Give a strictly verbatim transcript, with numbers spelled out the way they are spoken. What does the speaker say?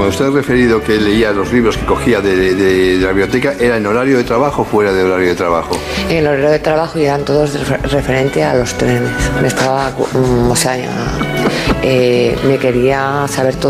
cuando usted ha referido que leía los libros que cogía de, de, de la biblioteca, ¿era en horario de trabajo o fuera de horario de trabajo? En el horario de trabajo, y eran todos referente a los trenes. Me estaba, o sea, eh, me quería saber todo.